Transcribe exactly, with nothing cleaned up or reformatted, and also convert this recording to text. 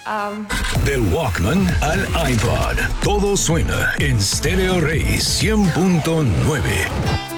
Um... Del Walkman al iPod, todo suena en Stereo Rey cien punto nueve.